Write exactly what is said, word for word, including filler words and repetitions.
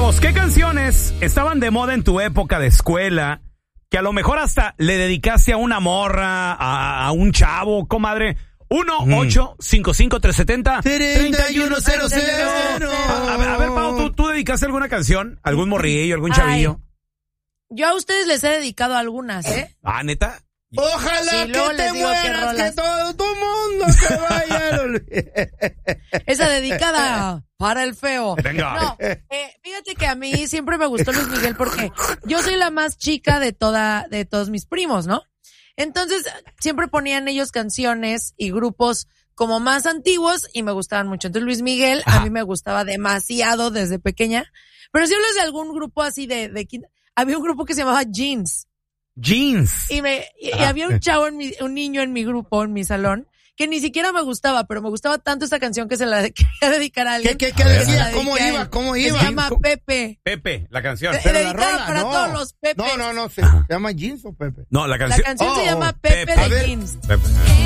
chavos, ¿qué canciones estaban de moda en tu época de escuela que a lo mejor hasta le dedicaste a una morra, a, a un chavo, comadre? uno ocho cinco cinco tres siete cero tres uno cero cero. A, a ver, a ver, Pau, ¿tú, ¿tú dedicaste alguna canción? ¿Algún morrillo, algún chavillo? Ay, yo a ustedes les he dedicado algunas, ¿eh? Ah, ¿neta? Ojalá Sí, que luego te les digo qué mueras, que rolas. todo tu mundo se vaya. Esa dedicada para el feo. Venga. No, eh, fíjate que a mí siempre me gustó Luis Miguel porque yo soy la más chica de toda, de todos mis primos, ¿no? Entonces, siempre ponían ellos canciones y grupos como más antiguos y me gustaban mucho. Entonces, Luis Miguel Ajá. a mí me gustaba demasiado desde pequeña. Pero si hablas de algún grupo así de, de había un grupo que se llamaba Jeans. Jeans. Y me, y, y había un chavo en mi, un niño en mi grupo, en mi salón, que ni siquiera me gustaba, pero me gustaba tanto esa canción que se la quería dedicar a alguien. ¿Qué, qué, qué A ver. decía? Se la ¿Cómo dediqué a iba? él. ¿Cómo Se iba? llama Pepe. Pepe, la canción. Eh, Pero la dedicada rola, para no. todos los Pepes. No, no, no, se Ajá. llama Jeans o Pepe. No, la La canción. canción se Oh, llama Pepe. Pepe A de ver. Jeans. Pepe.